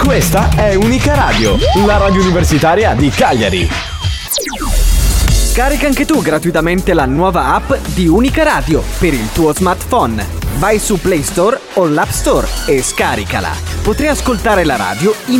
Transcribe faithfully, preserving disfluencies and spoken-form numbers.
Questa è Unica Radio, la radio universitaria di Cagliari. Scarica anche tu gratuitamente la nuova app di Unica Radio per il tuo smartphone. Vai su Play Store o l'App Store e scaricala. Potrai ascoltare la radio in